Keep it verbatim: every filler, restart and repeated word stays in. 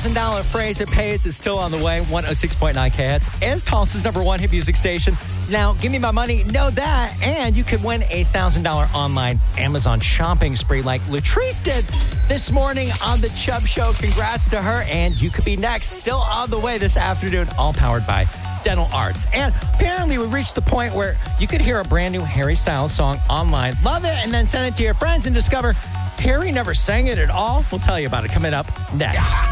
thousand dollars phrase that pays is still on the way. one oh six point nine K H Z is Tulsa's number one hit music station. Now, give me my money, know that, and you could win a one thousand dollars online Amazon shopping spree like Latrice did this morning on The Chubb Show. Congrats to her, and you could be next. Still on the way this afternoon, all powered by Dental Arts. And apparently we reached the point where you could hear a brand new Harry Styles song online, love it, and then send it to your friends and discover Harry never sang it at all. We'll tell you about it coming up next.